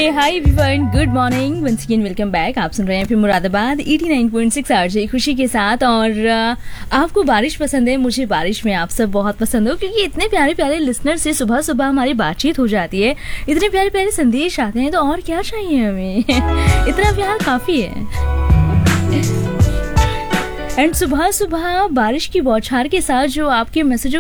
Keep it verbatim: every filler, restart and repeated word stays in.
हे hi everyone, good morning, once again welcome back. आप सुन रहे हैं फिर Moradabad eighty nine point six RJ खुशी के साथ। और आपको बारिश पसंद है, मुझे बारिश में आप सब बहुत पसंद हो, क्योंकि इतने प्यारे प्यारे लिसनर से सुबह सुबह हमारी बातचीत हो जाती है, इतने प्यारे प्यारे संदेश आते हैं, तो और क्या चाहिए हमें। इतना प्यार काफी है। एंड सुबह सुबह बारिश की बौछार के साथ जो आपके मैसेजों